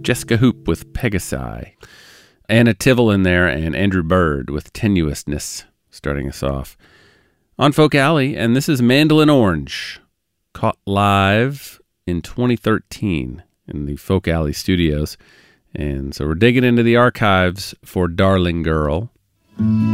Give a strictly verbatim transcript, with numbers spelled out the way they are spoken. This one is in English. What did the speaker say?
Jessica Hoop with Pegasi. Anna Tivell in there, and Andrew Bird with Tenuousness starting us off. On Folk Alley, and this is Mandolin Orange, caught live in twenty thirteen in the Folk Alley studios. And so we're digging into the archives for Darling Girl.